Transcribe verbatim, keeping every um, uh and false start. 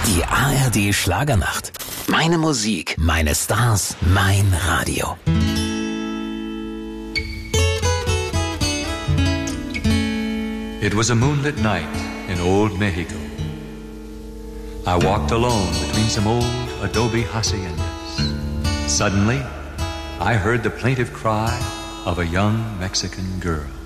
Die A R D Schlagernacht. Meine Musik, meine Stars, mein Radio. It was a moonlit night in old Mexico. I walked alone between some old adobe haciendas. Suddenly, I heard the plaintive cry of a young Mexican girl.